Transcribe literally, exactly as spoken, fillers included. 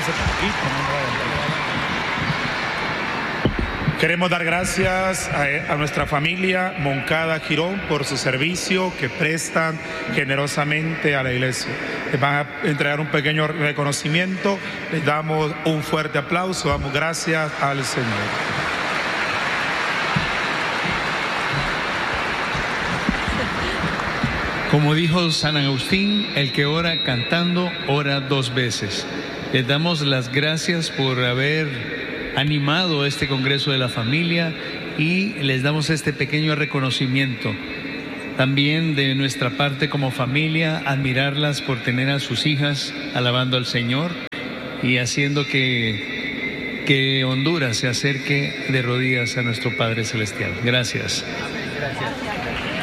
Queremos dar gracias a, a nuestra familia Moncada Girón por su servicio que prestan generosamente a la iglesia. Les van a entregar un pequeño reconocimiento, les damos un fuerte aplauso, damos gracias al Señor. Como dijo San Agustín, el que ora cantando, ora dos veces. Les damos las gracias por haber animado este Congreso de la Familia y les damos este pequeño reconocimiento. También de nuestra parte como familia, admirarlas por tener a sus hijas alabando al Señor y haciendo que, que Honduras se acerque de rodillas a nuestro Padre Celestial. Gracias. Gracias.